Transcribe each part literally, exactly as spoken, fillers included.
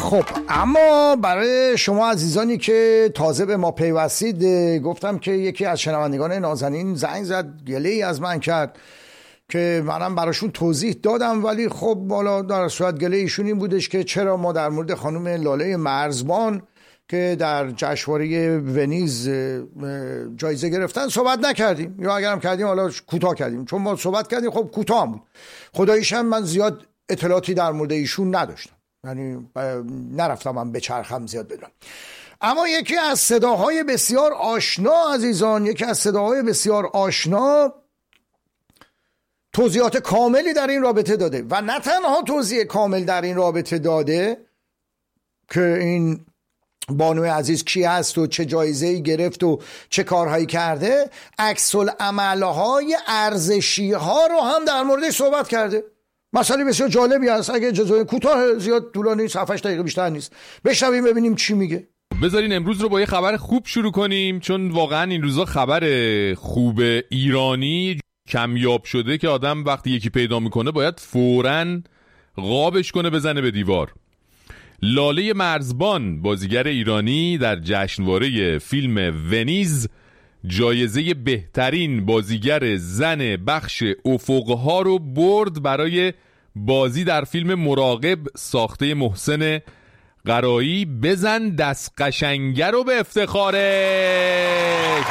خب اما برای شما عزیزانی که تازه به ما پیوستید، گفتم که یکی از شنوندگان نازنین زنگ زد، گله ای از من کرد که منم براشون توضیح دادم، ولی خب بالا در صورت گله ایشون این بودش که چرا ما در مورد خانم لاله مرزبان که در جشنواره ونیز جایزه گرفتن صحبت نکردیم، یا اگرم کردیم حالا کوتاه کردیم. چون ما صحبت کردیم خب کوتاه هم بود. خداییش هم من زیاد اطلاعاتی در مورد ایشون نداشتم، یعنی نرفتم من به چرخم زیاد بدونم. اما یکی از صداهای بسیار آشنا عزیزان، یکی از صداهای بسیار آشنا توضیحات کاملی در این رابطه داده، و نه تنها توضیح کامل در این رابطه داده که این بانوی عزیز کی هست و چه جایزه‌ای گرفت و چه کارهایی کرده، عکس العمل‌های ارزشی ها رو هم در موردش صحبت کرده. مسئله بسیار جالبی است. اگه اجازه کوتاه، زیاد طولانی نیست، هفت هشت دقیقه بیشتر نیست، بشنویم ببینیم چی میگه. بذارین امروز رو با یه خبر خوب شروع کنیم، چون واقعا این روزا خبر خوب ایرانی کمیاب شده که آدم وقتی یکی پیدا میکنه باید فوراً غابش کنه بزنه به دیوار. لاله مرزبان، بازیگر ایرانی، در جشنواره فیلم ونیز جایزه بهترین بازیگر زن بخش افقها رو برد برای بازی در فیلم مراقب ساخته محسن قرایی. بزن دست قشنگه رو به افتخارش.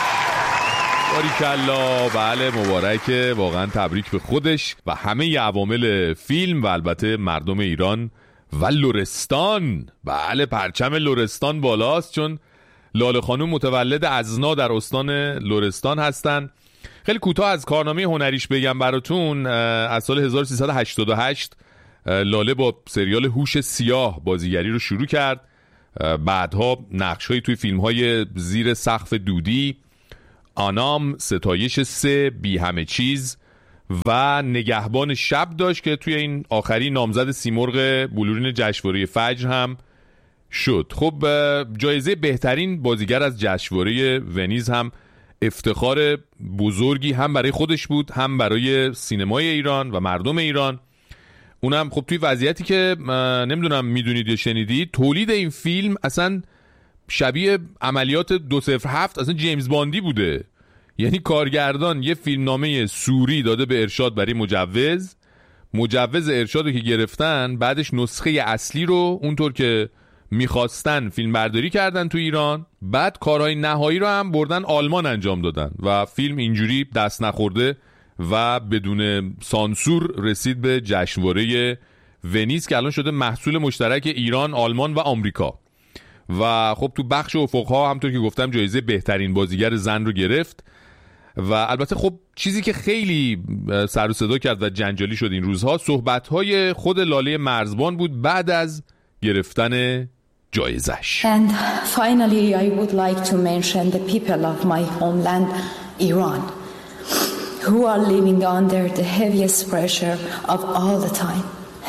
باریکلا. بله مبارکه، واقعا تبریک به خودش و همه عوامل فیلم و البته مردم ایران و لرستان. بله پرچم لرستان بالاست، چون لاله خانوم متولد ازنا در استان لرستان هستن. خیلی کوتاه از کارنامه هنریش بگم براتون. از سال هزار و سیصد و هشتاد و هشت لاله با سریال هوش سیاه بازیگری رو شروع کرد. بعدها نقش‌هایی توی فیلم‌های زیر سقف دودی، آنام، ستایش سه، بی همه چیز و نگهبان شب داشت که توی این آخری نامزد سیمرغ بلورین جشنواره فجر هم شد. خب جایزه بهترین بازیگر از جشنواره ونیز هم افتخار بزرگی هم برای خودش بود، هم برای سینمای ایران و مردم ایران. اونم خب توی وضعیتی که نمیدونم میدونید یا شنیدید، تولید این فیلم اصلا شبیه عملیات دو صفر هفت اصلا جیمز باندی بوده. یعنی کارگردان یه فیلمنامه سوری داده به ارشاد برای مجوز، مجوز ارشاد رو که گرفتن بعدش نسخه اصلی رو اونطور که میخواستن فیلم برداری کردن تو ایران، بعد کارهای نهایی رو هم بردن آلمان انجام دادن و فیلم اینجوری دست نخورده و بدون سانسور رسید به جشنواره ونیز که الان شده محصول مشترک ایران، آلمان و آمریکا. و خب تو بخش افقها همونطور که گفتم جایزه بهترین بازیگر زن رو گرفت. و البته خب چیزی که خیلی سر و صدا کرد و جنجالی شد این روزها، صحبت‌های خود لاله مرزبان بود بعد از گرفتن جایزش. And finally I would like to mention the people of my homeland Iran who are living under the heaviest pressure of all the time.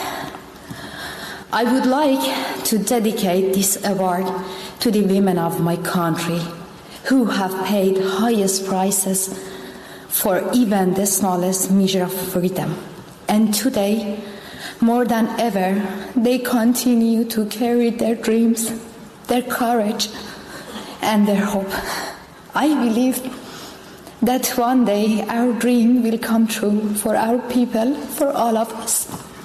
I would like to dedicate this award to the women of my country who have paid highest prices for even the smallest measure of freedom. And today, more than ever, they continue to carry their dreams, their courage, and their hope. I believe that one day our dream will come true for our people, for all of us.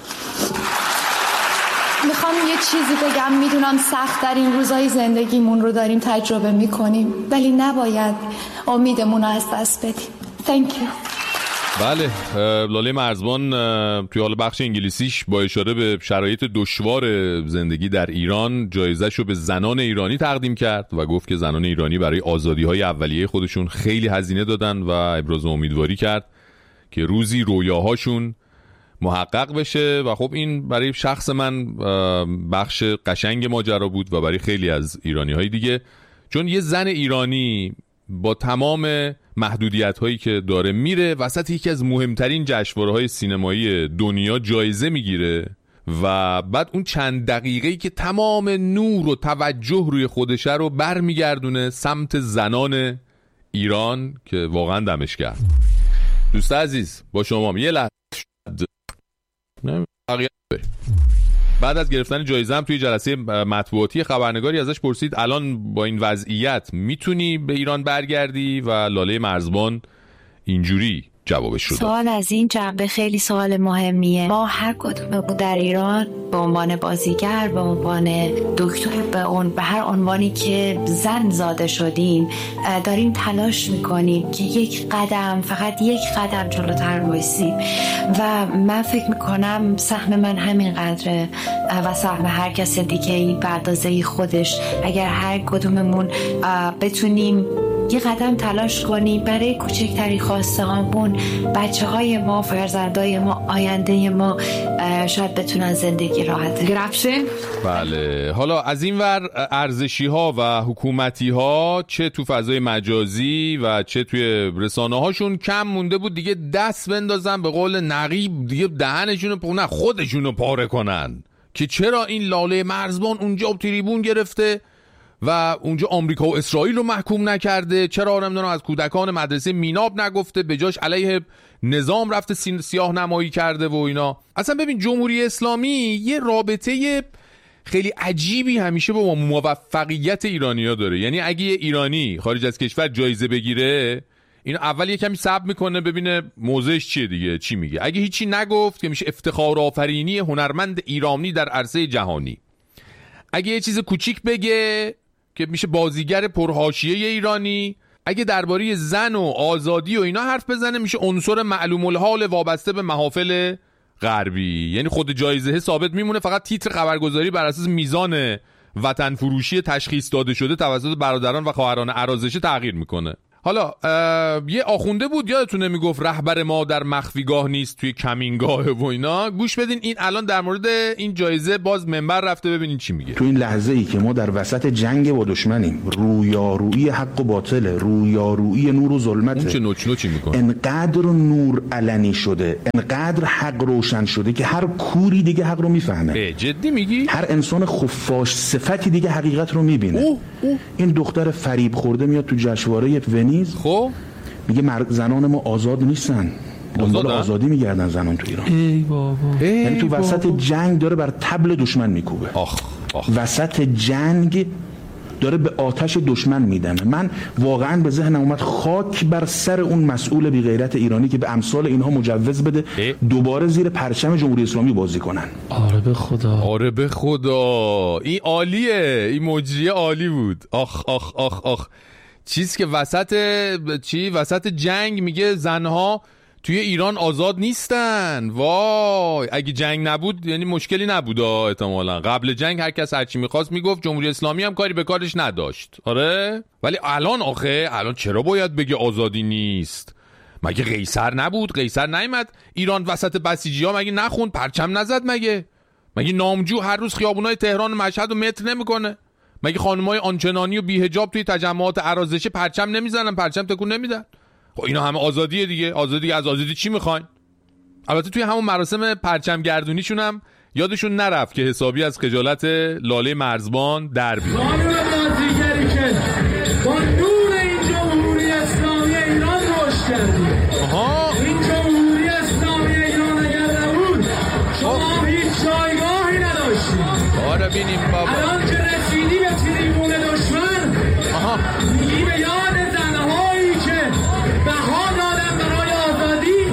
میخوام یه چیزی بگم، میدونم سخت در این روزهای زندگیمون رو داریم تجربه میکنیم، ولی نباید امیدمون رو از دست بدیم. Thank you. بله لاله مرزبان توی حال بخش انگلیسیش با اشاره به شرایط دشوار زندگی در ایران جایزه‌ش رو به زنان ایرانی تقدیم کرد و گفت که زنان ایرانی برای آزادی‌های اولیه خودشون خیلی هزینه دادن و ابراز امیدواری کرد که روزی رویاهاشون محقق بشه. و خب این برای شخص من بخش قشنگ ماجرا بود و برای خیلی از ایرانی‌های دیگه، چون یه زن ایرانی با تمام محدودیت هایی که داره میره وسط یکی از مهمترین جشنواره‌های سینمایی دنیا جایزه میگیره و بعد اون چند دقیقه‌ای که تمام نور و توجه روی خودشه رو برمیگردونه سمت زنان ایران که واقعا دمش گرم. دوست عزیز با شما یه لحظه بعد از گرفتن جایزه هم توی جلسه مطبوعاتی خبرنگاری ازش پرسید الان با این وضعیت میتونی به ایران برگردی و لاله مرزبان اینجوری جوابش شد. سوال از این جنبه خیلی سوال مهمیه. ما هر کدوممون در ایران به عنوان بازیگر، به عنوان دکتر، به اون به هر عنوانی که زن زاده شدیم داریم تلاش میکنیم که یک قدم، فقط یک قدم جلوتر بایستیم و من فکر میکنم سهم من همین قدره و سهم هر کس دیگه ای به اندازه خودش. اگر هر کدوممون بتونیم یه قدم تلاش کنیم برای کوچکترین خواسته هامون، بچه های ما، فرزندای ما، آینده ما شاید بتونن زندگی راحت گرفشه. بله، حالا از این ور ارزشی ها و حکومتی ها چه تو فضای مجازی و چه توی رسانه هاشون کم مونده بود دیگه دست بندازن به قول نقیب، دیگه دهنشون رو نه خودشون رو پاره کنن که چرا این لاله مرزبان اونجا تریبون گرفته و اونجا آمریکا و اسرائیل رو محکوم نکرده، چرا نمیدونم از کودکان مدرسه میناب نگفته، به جاش علیه نظام رفته سیاه نمایی کرده و اینا. اصلا ببین جمهوری اسلامی یه رابطه خیلی عجیبی همیشه با موفقیت ایرانی‌ها داره. یعنی اگه یه ایرانی خارج از کشور جایزه بگیره، این اول یه کمی صبر میکنه ببینه موضعش چیه دیگه، چی میگه. اگه هیچی نگفت که میشه افتخار آفرینی هنرمند ایرانی در عرصه جهانی. اگه یه چیز کوچیک بگه که میشه بازیگر پرحاشیه ایرانی. اگه درباره زن و آزادی و اینا حرف بزنه میشه عنصر معلوم الحال وابسته به محافل غربی. یعنی خود جایزه ثابت میمونه، فقط تیتر خبرگزاری بر اساس میزان وطن فروشی تشخیص داده شده توسط برادران و خواهران عرازشه تغییر میکنه. حالا یه آخونده بود یادتونه میگفت رهبر ما در مخفیگاه نیست توی کمینگاه و اینا. گوش بدین این الان در مورد این جایزه باز منبر رفته، ببینین چی میگه. تو این لحظه ای که ما در وسط جنگ با دشمنیم، رویارویی حق و باطله، رویارویی نور و ظلمته، اون چه نوچ نوچی میکنه، انقدر نور علنی شده، انقدر حق روشن شده که هر کوری دیگه حق رو میفهمه. جدی میگی؟ هر انسان خفاش صفتی دیگه حقیقت رو میبینه. اوه اوه. این دختر فریب خورده میاد تو جشنواره ونیز، خب میگه مرد زنان ما آزاد نیستن، دنبال آزادی میگردن زنان تو ایران. ای بابا، یعنی تو وسط بابا. جنگ داره بر تبل دشمن میکوبه. آخ آخ. وسط جنگ داره به آتش دشمن میدمه. من واقعا به ذهنم اومد خاک بر سر اون مسئول بی غیرت ایرانی که به امثال اینها مجوز بده اه؟ دوباره زیر پرچم جمهوری اسلامی بازی کنن. آره به خدا، آره به خدا، این عالیه، این مجریه عالی بود. آخ آخ آخ آخ. چیز که وسط چی وسط جنگ میگه زنها توی ایران آزاد نیستن. وای، اگه جنگ نبود یعنی مشکلی نبود احتمالاً. قبل جنگ هر کس هر چی می‌خواست میگفت، جمهوری اسلامی هم کاری به کارش نداشت. آره، ولی الان آخه الان چرا باید بگه آزادی نیست؟ مگه قیصر نبود؟ قیصر نیامد ایران وسط بسیجی‌ها مگه نخوند، پرچم نزد؟ مگه مگه نامجو هر روز خیابونای تهران و مشهد رو متر نمیکنه؟ مگه خانمای آنچنانی و بی‌حجاب توی تجمعات عرازشه پرچم نمیزنن، پرچم تکون نمیدن؟ خب اینا همه آزادیه دیگه. آزادی، از آزادی چی میخواین؟ البته توی همون مراسم پرچم گردونیشون هم یادشون نرفت که حسابی از خجالت لاله مرزبان در بیاد. قانون بازیگری که با نور این جمهوری اسلامی ایران رشد کرد. آها، این جمهوری اسلامی ایران اگر نبود شما هیچ جایگاهی نداشتید. آره ببینیم بابا، الان که رسیدی به تریبون دشمن، آها، میگی به یاد زنهایی که بها دادن برای آزادی.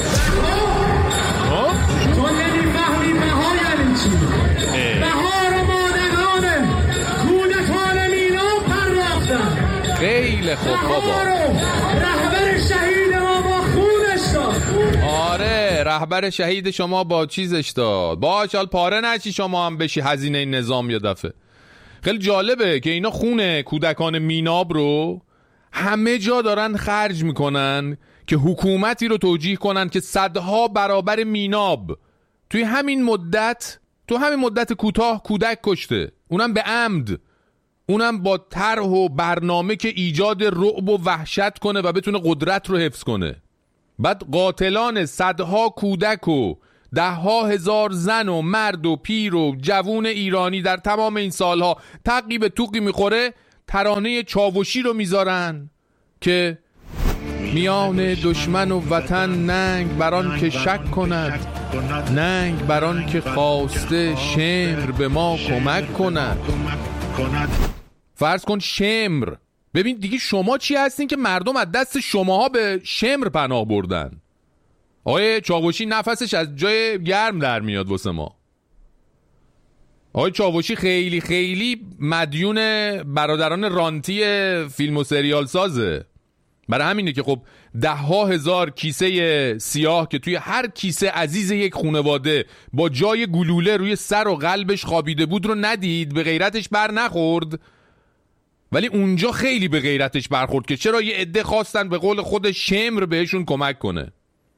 بها؟ تو نمیفهمی بها یعنی چی؟ بها رو مادگان کودکان میناب پرداختن. خیلی خوب بابا. بها رو رهبر شهید ما با خونش داد. آره، رهبر شهید شما با چیزش داد. باش، حال پاره نشی شما هم بشی هزینه این نظام یه دفعه. خیلی جالبه که اینا خونه کودکان میناب رو همه جا دارن خرج میکنن که حکومتی رو توجیه کنن که صدها برابر میناب توی همین مدت تو همین مدت کوتاه کودک کشته، اونم به عمد، اونم با طرح و برنامه که ایجاد رعب و وحشت کنه و بتونه قدرت رو حفظ کنه. بعد قاتلان صدها کودک و ده ها هزار زن و مرد و پیر و جوون ایرانی در تمام این سالها تقی به توقی میخوره، ترانه چاوشی رو میذارن که میان دشمن و وطن ننگ بران که شک کند، ننگ بران که خواسته شمر به ما کمک کند. فرض کن شمر، ببین دیگه شما چی هستین که مردم از دست شماها به شمر پناه بردن؟ آقای چاوشی نفسش از جای گرم در میاد واسه ما. آقای چاوشی خیلی خیلی مدیون برادران رانتی فیلم و سریال سازه. برای همینه که خب ده ها هزار کیسه سیاه که توی هر کیسه عزیز یک خانواده با جای گلوله روی سر و قلبش خوابیده بود رو ندید، به غیرتش بر نخورد. ولی اونجا خیلی به غیرتش برخورد که چرا یه عده خواستن به قول خود شمر بهشون کمک کنه.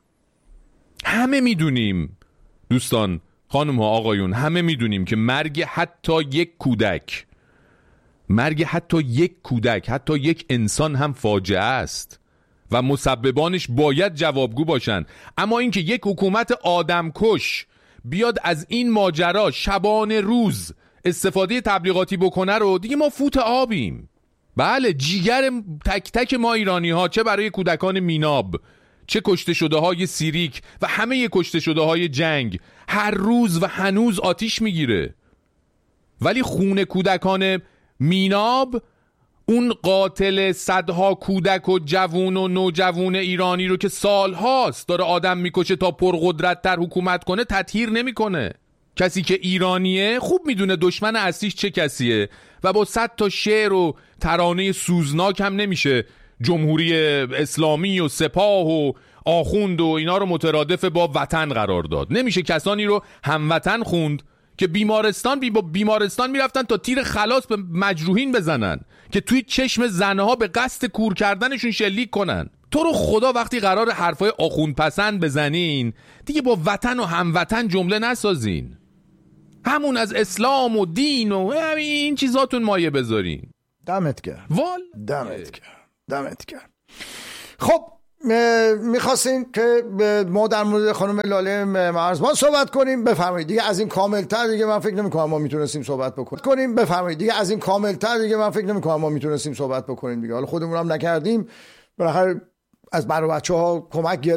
همه میدونیم دوستان، خانم ها، آقایون، همه میدونیم که مرگ حتی یک کودک، مرگ حتی یک کودک، حتی یک انسان هم فاجعه است و مسببانش باید جوابگو باشن. اما اینکه یک حکومت آدمکش بیاد از این ماجرا شبانه روز استفاده تبلیغاتی بکنه رو دیگه ما فوت آبیم. بله، جیگر تک تک ما ایرانی ها، چه برای کودکان میناب، چه کشته شده های سیریک و همه کشته شده های جنگ، هر روز و هنوز آتیش میگیره. ولی خون کودکان میناب، اون قاتل صدها کودک و جوون و نوجوون ایرانی رو که سالهاست داره آدم میکشه تا پرقدرت تر حکومت کنه، تطهیر نمیکنه. کسی که ایرانیه خوب میدونه دشمن اصلیش چه کسیه و با صد تا شعر و ترانه سوزناک هم نمیشه جمهوری اسلامی و سپاه و آخوند و اینا رو مترادف با وطن قرار داد. نمیشه کسانی رو هموطن خوند که بیمارستان بی با بیمارستان میرفتن تا تیر خلاص به مجروحین بزنن، که توی چشم زنها به قصد کور کردنشون شلیک کنن. تو رو خدا وقتی قرار حرفای آخوند پسند بزنین دیگه با وطن و هموطن جمله نسازین، همون از اسلام و دین و این چیزاتون مایه بذارین. دمت گرم وال دمت گرم دمت گرم. خب میخواستین که ما در مورد خانم لاله مرزبان صحبت کنیم، بفرمایید. دیگه از این کاملتر دیگه من فکر نمی‌کنم ما میتونستیم صحبت بکنیم کنیم بفرمایید. دیگه از این کاملتر دیگه من فکر نمی‌کنم ما میتونستیم صحبت بکنیم دیگه. حالا خودمون هم نکردیم، بالاخره از برای بچه‌ها کمک گرفتیم.